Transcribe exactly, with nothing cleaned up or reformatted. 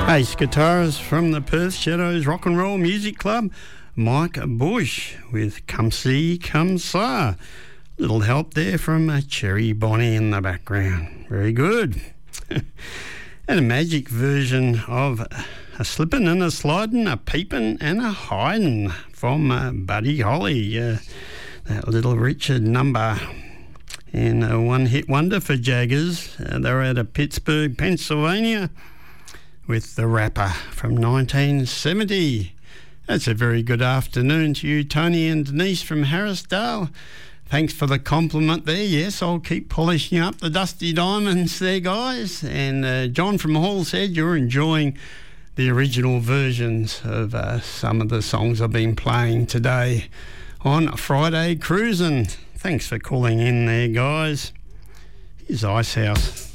Ace guitarist from the Perth Shadows Rock and Roll Music Club, Mike Bush with Come See, Come Saw. Little help there from uh, Cherry Bonnie in the background. Very good. And a magic version of a slippin' and a slidin', a peepin' and a hidin' from uh, Buddy Holly. Uh, that little Richard number. And a one-hit wonder for Jaggers. Uh, they were out of Pittsburgh, Pennsylvania, with The Rapper from nineteen seventy. That's a very good afternoon to you, Tony and Denise from Harrisdale. Thanks for the compliment there. Yes, I'll keep polishing up the dusty diamonds there, guys. And uh, John from Hall said you're enjoying the original versions of uh, some of the songs I've been playing today on Friday Cruisin'. Thanks for calling in there, guys. Here's Icehouse.